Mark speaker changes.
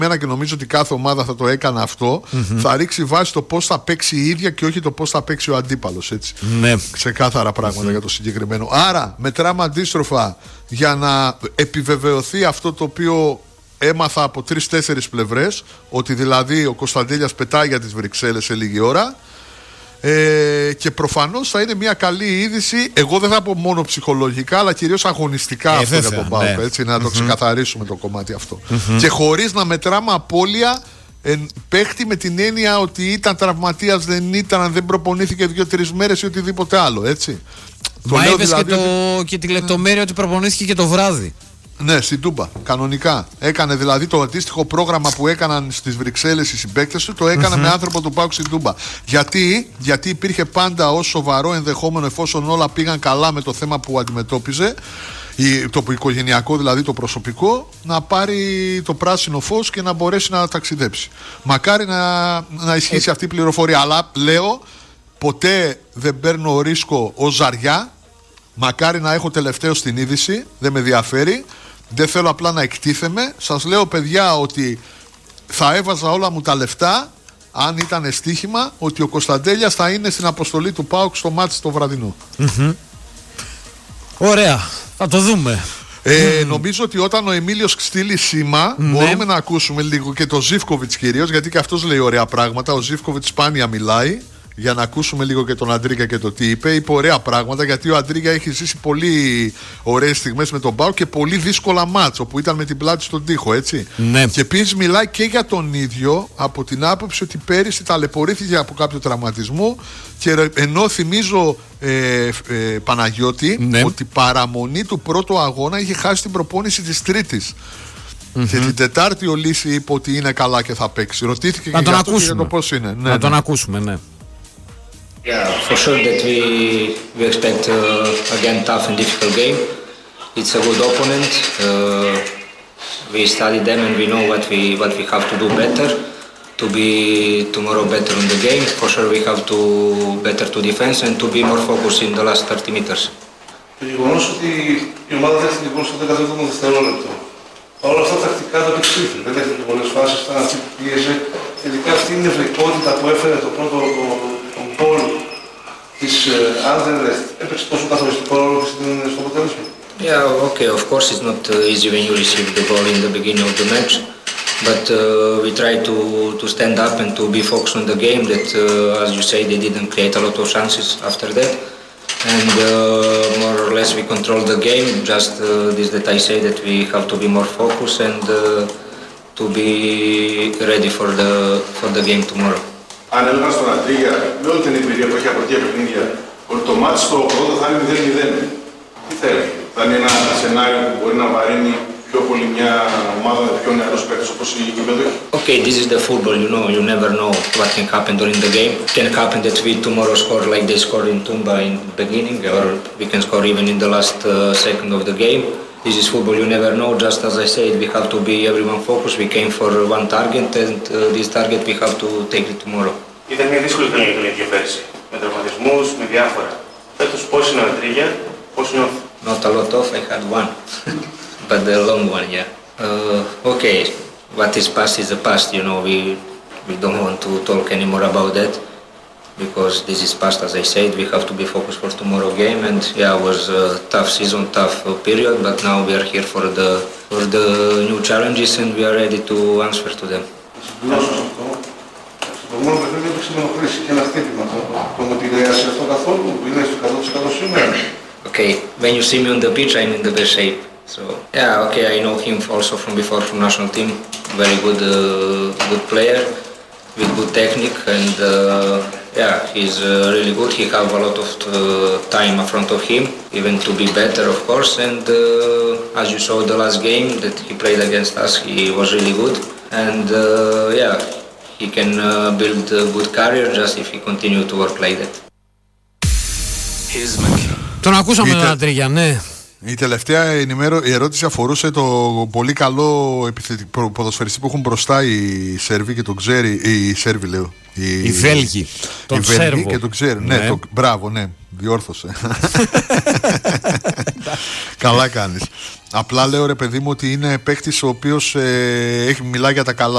Speaker 1: και νομίζω ότι κάθε ομάδα θα το έκανε αυτό, θα ρίξει βάση στο πώς θα παίξει η ίδια και όχι το πώς θα παίξει ο αντίπαλος. Έτσι.
Speaker 2: Ναι.
Speaker 1: Ξεκάθαρα πράγματα για το συγκεκριμένο. Άρα, μετράμε αντίστροφα για να επιβεβαιωθεί αυτό το οποίο έμαθα από 3-4 πλευρές, ότι δηλαδή ο Κωνσταντέλιας πετάει για τις Βρυξέλλες σε λίγη ώρα. Και προφανώς θα είναι μια καλή είδηση. Εγώ δεν θα πω μόνο ψυχολογικά, αλλά κυρίως αγωνιστικά αυτό για τον ΠΑΟΚ. Έτσι, να το ξεκαθαρίσουμε το κομμάτι αυτό. Και χωρίς να μετράμε απώλεια παίχτη με την έννοια ότι ήταν τραυματίας, δεν ήταν, αν δεν προπονήθηκε 2-3 μέρες ή οτιδήποτε άλλο. Έτσι.
Speaker 2: Μα είπες δηλαδή και τη λεπτομέρεια ότι προπονήθηκε και το βράδυ.
Speaker 1: Ναι, στην Τούμπα, κανονικά. Έκανε δηλαδή το αντίστοιχο πρόγραμμα που έκαναν στις Βρυξέλλες οι συμπαίκτες του, το έκανε με άνθρωπο του ΠΑΟΚ στην Τούμπα. Γιατί υπήρχε πάντα ως σοβαρό ενδεχόμενο, εφόσον όλα πήγαν καλά με το θέμα που αντιμετώπιζε, το οικογενειακό δηλαδή, το προσωπικό, να πάρει το πράσινο φως και να μπορέσει να ταξιδέψει. Μακάρι να ισχύσει αυτή η πληροφορία. Αλλά λέω, ποτέ δεν παίρνω ρίσκο ως ζαριά. Μακάρι να έχω τελευταίο στην είδηση, δεν με ενδιαφέρει. Δεν θέλω απλά να εκτίθεμαι. Σας λέω, παιδιά, ότι θα έβαζα όλα μου τα λεφτά, αν ήταν στοίχημα, ότι ο Κωνσταντέλιας θα είναι στην αποστολή του ΠΑΟΚ στο μάτς το βραδινό.
Speaker 2: Ωραία, θα το δούμε.
Speaker 1: Νομίζω ότι όταν ο Εμίλιος στείλει σήμα, μπορούμε να ακούσουμε λίγο και το Ζίβκοβιτς κυρίως, γιατί και αυτός λέει ωραία πράγματα. Ο Ζίβκοβιτς σπάνια μιλάει. Για να ακούσουμε λίγο και τον Αντρίγια και το τι είπε. Είπε ωραία πράγματα, γιατί ο Αντρίγια έχει ζήσει πολύ ωραίες στιγμές με τον ΠΑΟΚ και πολύ δύσκολα μάτς, όπου ήταν με την πλάτη στον τοίχο, έτσι.
Speaker 2: Ναι.
Speaker 1: Και επίσης μιλάει και για τον ίδιο, από την άποψη ότι πέρυσι ταλαιπωρήθηκε από κάποιο τραυματισμό. Και ενώ θυμίζω, Παναγιώτη, ότι παραμονή του πρώτου αγώνα είχε χάσει την προπόνηση της Τρίτης. Και την Τετάρτη ο Λύση είπε ότι είναι καλά και θα παίξει. Ρωτήθηκε
Speaker 2: να
Speaker 1: και
Speaker 2: τον
Speaker 1: για
Speaker 2: ακούσουμε.
Speaker 1: αυτό και για το πώς είναι.
Speaker 2: Να τον ακούσουμε, ναι.
Speaker 3: Yeah, for sure that we expect again tough and difficult game. It's a good opponent. We study them and we know what we have to do better to be tomorrow better on the game. For sure we have to better to defense and to be more focused in the last 30 meters.
Speaker 4: Το γεγονός ότι η ομάδα δέχτηκε γκολ στο 17ο δευτερόλεπτο. Παρ' όλα αυτά τακτικά το επεξήλθε. Δεν δέχτηκε πολλές φάσεις, ήταν αυτή που πίεζε. Τελικά αυτή η νευρικότητα που έφερε το πρώτο γκολ της αν δεν έπαιξε τόσο καθοριστικό ρόλο στο αποτέλεσμα.
Speaker 3: Yeah, okay, of course it's not easy when you receive the ball in the beginning of the match, but we try to stand up and to be focused on the game. That, as you say, they didn't create a lot of chances after that, and more or less we control the game. Just this that I say that we have to be more focused and to be ready for the game tomorrow.
Speaker 4: Αν έλεγα στον Αντρίγια, με όλη την εμπειρία που έχει από τέτοια παιχνίδια, ότι το μάτς στο πρώτο θα είναι 0-0. Τι θέλει, θα είναι ένα σενάριο που μπορεί να βαρύνει πιο πολύ μια ομάδα με πιο νεαρούς παίκτες όπως η Πεδόκη.
Speaker 3: Okay, this is the football, you know, you never know what can happen during the game. It can happen that we tomorrow score like they scored in Tumba in the beginning, or we can score even in the last second of the game. This is football, you never know. Just as I said, we have to be everyone focused. We came for one target and this target we have to take it tomorrow.
Speaker 4: Ήταν μια δύσκολη χρονιά και πέρσι, με τραυματισμούς, με διάφορα. Φέτος πώς είναι ο Αντρίγια, πώς νιώθει?
Speaker 3: Not a lot of, I had one, but a long one, yeah. Okay, what is past is the past, you know, we don't want to talk anymore about that. Because this is past, as I said, we have to be focused for tomorrow game, and yeah, it was a tough season, tough period, but now we are here for the new challenges and we are ready to answer to them.
Speaker 4: Το μόνο παιχνίδι έπαιξε με ενοχλήσει και ένα χτύπημα. Το μου επηρεάσει αυτό καθόλου, που είναι στο 100% σήμερα?
Speaker 3: Okay, when you see me on the pitch, I'm in the best shape. So yeah, okay, I know him also from before from national team. Very good, good player with good technique, and yeah, he's really good. He have a lot of time in front of him, even to be better, of course. And as you saw the last game that he played against us, he was really good. And yeah, he can build a good career just if he continue to work like that.
Speaker 2: Τον ακούσαμε τον Αντρίγια, ναι.
Speaker 1: Η τελευταία η ερώτηση αφορούσε το πολύ καλό ποδοσφαιριστή που έχουν μπροστά οι Σέρβοι και τον ξέρει. Οι Σέρβοι, λέω.
Speaker 2: Οι Βέλγοι. Τον Σέρβο.
Speaker 1: Και τον ξέρει. Ναι, μπράβο, ναι. Διόρθωσε. Καλά κάνεις. Απλά λέω ρε παιδί μου ότι είναι παίκτης ο οποίος μιλάει για τα καλά